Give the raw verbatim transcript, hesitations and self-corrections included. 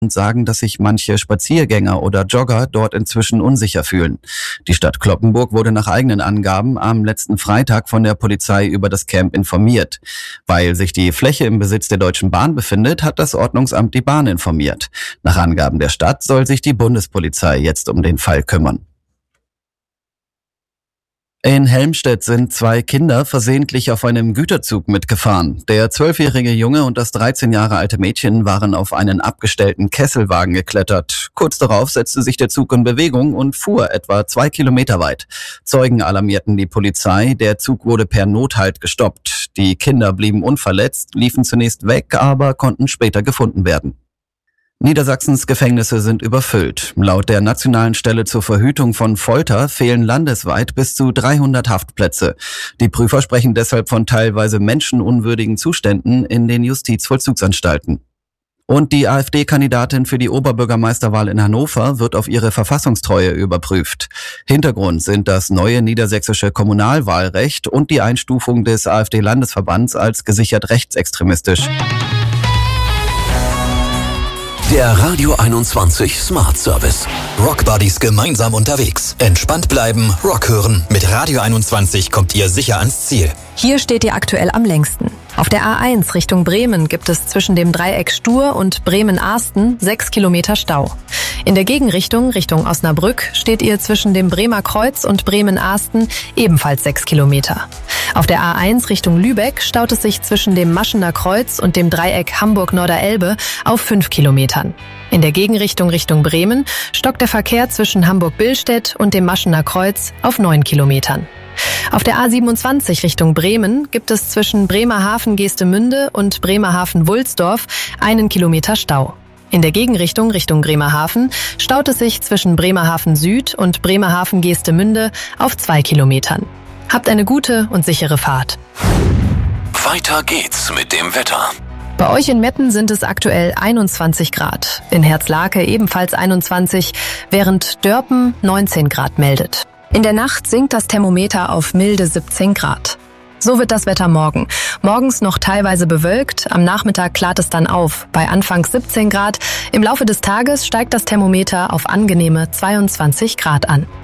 und sagen, dass sich manche Spaziergänger oder Jogger dort inzwischen unsicher fühlen. Die Stadt Cloppenburg wurde nach eigenen Angaben am letzten Freitag von der Polizei über das Camp informiert. Weil sich die Fläche im Besitz der Deutschen Bahn befindet, hat das Ordnungsamt die Bahn informiert. Nach Angaben der Stadt soll sich die Bundespolizei jetzt um den Fall kümmern. In Helmstedt sind zwei Kinder versehentlich auf einem Güterzug mitgefahren. Der zwölfjährige Junge und das dreizehn Jahre alte Mädchen waren auf einen abgestellten Kesselwagen geklettert. Kurz darauf setzte sich der Zug in Bewegung und fuhr etwa zwei Kilometer weit. Zeugen alarmierten die Polizei. Der Zug wurde per Nothalt gestoppt. Die Kinder blieben unverletzt, liefen zunächst weg, aber konnten später gefunden werden. Niedersachsens Gefängnisse sind überfüllt. Laut der Nationalen Stelle zur Verhütung von Folter fehlen landesweit bis zu dreihundert Haftplätze. Die Prüfer sprechen deshalb von teilweise menschenunwürdigen Zuständen in den Justizvollzugsanstalten. Und die AfD-Kandidatin für die Oberbürgermeisterwahl in Hannover wird auf ihre Verfassungstreue überprüft. Hintergrund sind das neue niedersächsische Kommunalwahlrecht und die Einstufung des AfD-Landesverbands als gesichert rechtsextremistisch. Der Radio einundzwanzig Smart Service. Rock Buddies gemeinsam unterwegs. Entspannt bleiben, Rock hören. Mit Radio einundzwanzig kommt ihr sicher ans Ziel. Hier steht ihr aktuell am längsten. Auf der A eins Richtung Bremen gibt es zwischen dem Dreieck Stur und Bremen-Ahsten sechs Kilometer Stau. In der Gegenrichtung, Richtung Osnabrück, steht ihr zwischen dem Bremer Kreuz und Bremen-Ahsten ebenfalls sechs Kilometer. Auf der A eins Richtung Lübeck staut es sich zwischen dem Maschener Kreuz und dem Dreieck Hamburg-Norderelbe auf fünf Kilometern. In der Gegenrichtung Richtung Bremen stockt der Verkehr zwischen Hamburg-Billstedt und dem Maschener Kreuz auf neun Kilometern. Auf der A siebenundzwanzig Richtung Bremen gibt es zwischen Bremerhaven-Geestemünde und Bremerhaven-Wulsdorf einen Kilometer Stau. In der Gegenrichtung Richtung Bremerhaven staut es sich zwischen Bremerhaven Süd und Bremerhaven-Geestemünde auf zwei Kilometern. Habt eine gute und sichere Fahrt. Weiter geht's mit dem Wetter. Bei euch in Metten sind es aktuell einundzwanzig Grad. In Herzlake ebenfalls einundzwanzig, während Dörpen neunzehn Grad meldet. In der Nacht sinkt das Thermometer auf milde siebzehn Grad. So wird das Wetter morgen. Morgens noch teilweise bewölkt, am Nachmittag klart es dann auf, bei anfangs siebzehn Grad. Im Laufe des Tages steigt das Thermometer auf angenehme zweiundzwanzig Grad an.